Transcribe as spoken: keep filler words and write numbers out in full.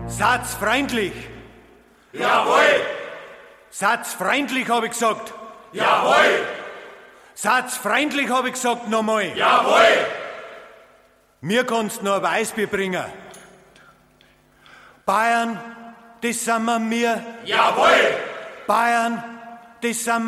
Satz freundlich. Jawohl! Satz freundlich, habe ich gesagt. Jawohl! Satz freundlich, habe ich gesagt, nochmal. Jawohl! Mir kannst noch ein Weißbier bringen. Bayern, das sind wir mir. Jawohl! Bayern, das sind